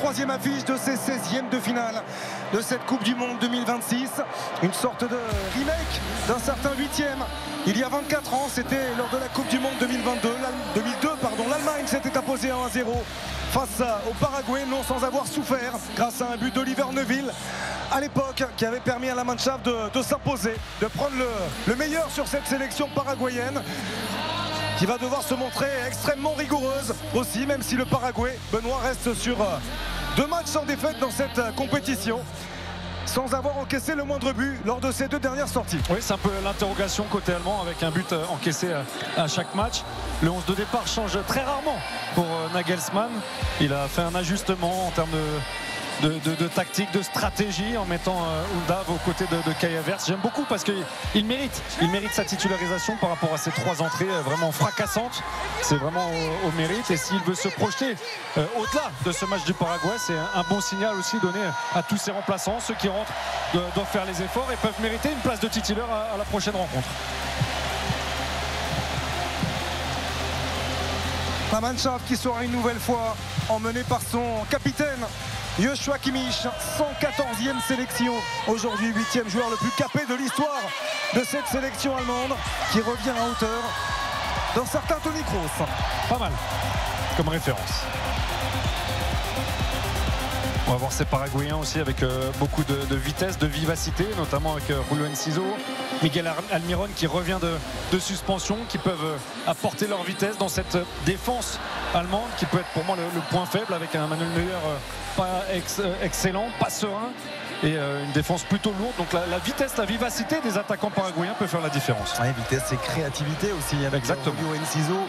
troisième affiche de ces 16e de finale de cette Coupe du Monde 2026. Une sorte de remake d'un certain 8e. Il y a 24 ans, c'était lors de la Coupe du Monde 2002. L'Allemagne s'était imposée 1-0 face au Paraguay, non sans avoir souffert, grâce à un but d'Oliver Neuville à l'époque, qui avait permis à la Mannschaft de s'imposer, de prendre le meilleur sur cette sélection paraguayenne, qui va devoir se montrer extrêmement rigoureuse aussi, même si le Paraguay, Benoît, reste sur 2 matchs sans défaite dans cette compétition, sans avoir encaissé le moindre but lors de ces 2 dernières sorties. Oui, c'est un peu l'interrogation côté allemand, avec un but encaissé à chaque match. Le 11 de départ change très rarement pour Nagelsmann. Il a fait un ajustement en termes de tactique, de stratégie, en mettant Undav aux côtés de Kai Havertz. J'aime beaucoup parce qu'il mérite sa titularisation par rapport à ses 3 entrées vraiment fracassantes. C'est vraiment au mérite, et s'il veut se projeter au-delà de ce match du Paraguay, c'est un bon signal aussi donné à tous ses remplaçants. Ceux qui rentrent doivent faire les efforts et peuvent mériter une place de titulaire à la prochaine rencontre. La Mannschaft qui sera une nouvelle fois emmenée par son capitaine Joshua Kimmich, 114e sélection, aujourd'hui 8e joueur le plus capé de l'histoire de cette sélection allemande, qui revient à hauteur d'un certain Toni Kroos. Pas mal comme référence. On va voir ces Paraguayens aussi avec beaucoup de vitesse, de vivacité, notamment avec Julio Enciso, Miguel Almiron qui revient de suspension, qui peuvent apporter leur vitesse dans cette défense allemande, qui peut être pour moi le point faible, avec un Manuel Neuer pas excellent, pas serein, et une défense plutôt lourde. Donc la vitesse, la vivacité des attaquants paraguayens peut faire la différence. Ouais, vitesse et créativité aussi avec Exactement. Julio Enciso.